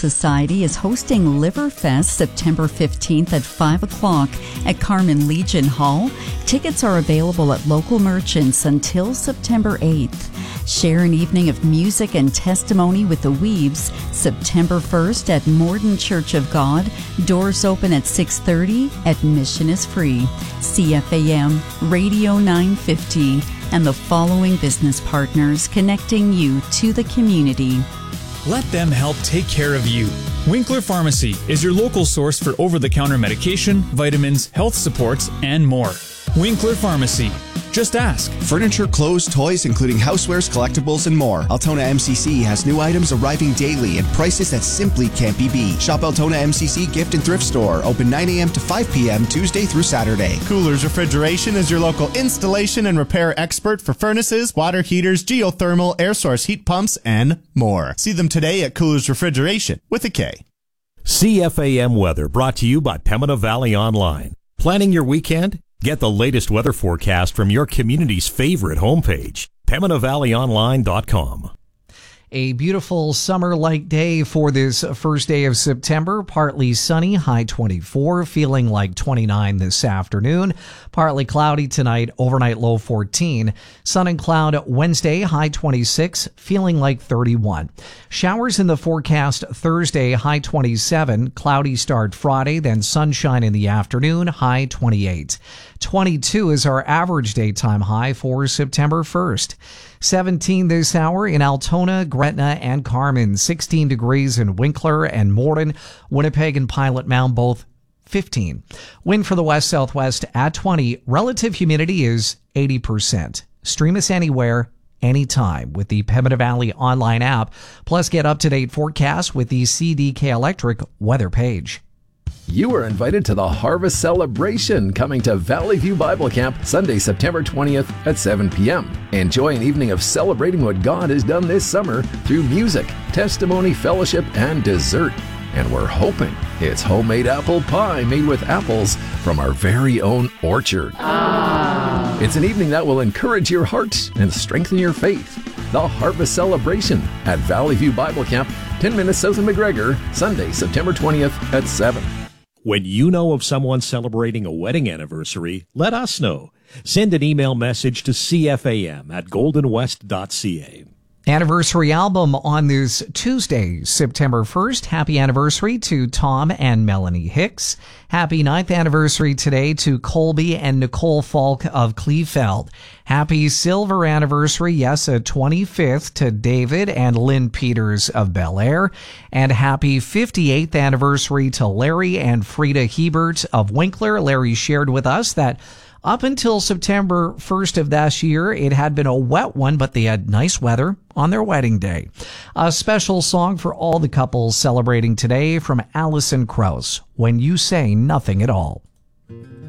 Society is hosting Liverfest September 15th at 5 o'clock at Carmen Legion Hall. Tickets are available at local merchants until September 8th. Share an evening of music and testimony with the Weebs September 1st at Morden Church of God. Doors open at 6:30. Admission is free. CFAM Radio 950 and the following business partners connecting you to the community. Let them help take care of you. Winkler Pharmacy is your local source for over-the-counter medication, vitamins, health supports, and more. Winkler Pharmacy. Just ask. Furniture, clothes, toys, including housewares, collectibles, and more. Altona MCC has new items arriving daily at prices that simply can't be beat. Shop Altona MCC Gift and Thrift Store. Open 9 a.m. to 5 p.m. Tuesday through Saturday. Coolers Refrigeration is your local installation and repair expert for furnaces, water heaters, geothermal, air source heat pumps, and more. See them today at Coolers Refrigeration with a K. CFAM weather brought to you by Pembina Valley Online. Planning your weekend? Get the latest weather forecast from your community's favorite homepage, PembinaValleyOnline.com. A beautiful summer-like day for this first day of September. Partly sunny, high 24, feeling like 29 this afternoon. Partly cloudy tonight, overnight low 14. Sun and cloud Wednesday, high 26, feeling like 31. Showers in the forecast Thursday, high 27. Cloudy start Friday, then sunshine in the afternoon, high 28. 22 is our average daytime high for September 1st. 17 this hour in Altona, Gretna, and Carmen. 16 degrees in Winkler and Morden. Winnipeg and Pilot Mound both 15. Wind for the west-southwest at 20. Relative humidity is 80%. Stream us anywhere, anytime with the Pembina Valley online app. Plus get up-to-date forecasts with the CDK Electric weather page. You are invited to the Harvest Celebration coming to Valley View Bible Camp Sunday, September 20th at 7 p.m. Enjoy an evening of celebrating what God has done this summer through music, testimony, fellowship, and dessert. And we're hoping it's homemade apple pie made with apples from our very own orchard. It's an evening that will encourage your heart and strengthen your faith. The Harvest Celebration at Valley View Bible Camp, 10 minutes south of McGregor, Sunday, September 20th at 7. When you know of someone celebrating a wedding anniversary, let us know. Send an email message to cfam@goldenwest.ca. Anniversary album on this Tuesday, September 1st. Happy anniversary to Tom and Melanie Hicks. Happy 9th anniversary today to Colby and Nicole Falk of Kleefeld. Happy silver anniversary, yes, a 25th to David and Lynn Peters of Bel Air. And happy 58th anniversary to Larry and Frida Hebert of Winkler. Larry shared with us that up until September 1st of this year, it had been a wet one, but they had nice weather on their wedding day. A special song for all the couples celebrating today from Alison Krauss, When You Say Nothing at All.